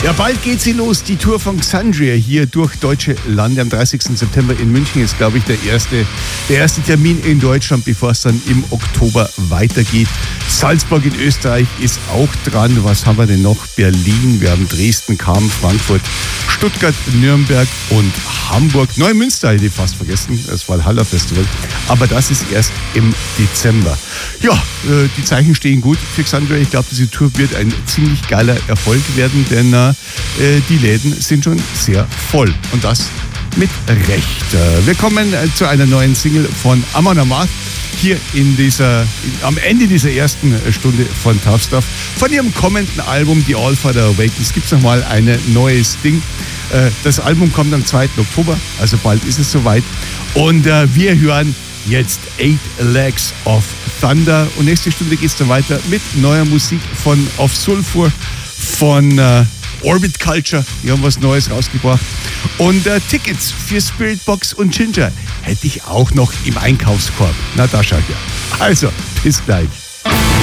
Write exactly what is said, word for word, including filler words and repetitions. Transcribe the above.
Ja, bald geht sie los, die Tour von Xandria hier durch deutsche Lande. Am dreißigsten September in München ist, glaube ich, der erste, der erste Termin in Deutschland, bevor es dann im Oktober weitergeht. Salzburg in Österreich ist auch dran. Was haben wir denn noch? Berlin, wir haben Dresden, Kamen, Frankfurt, Stuttgart, Nürnberg und Hamburg. Neumünster hätte ich fast vergessen, das Valhalla Festival. Aber das ist erst im Dezember. Ja, die Zeichen stehen gut für Xandria. Ich glaube, diese Tour wird ein ziemlich geiler Erfolg werden, denn äh, die Läden sind schon sehr voll. Und das mit Recht. Wir kommen zu einer neuen Single von Amon Amarth. Hier in dieser, in, am Ende dieser ersten Stunde von Tough Stuff. Von ihrem kommenden Album The All Father Awakens gibt es nochmal ein neues Ding. Äh, das Album kommt am zweiten Oktober, also bald ist es soweit. Und äh, wir hören jetzt Eight Legs of Thunder. Und nächste Stunde geht es dann weiter mit neuer Musik von Of Sulfur, von äh, Orbit Culture. Die haben was Neues rausgebracht. Und äh, Tickets für Spiritbox und Ginger hätte ich auch noch im Einkaufskorb. Na, da schau ich ja. Also, bis gleich.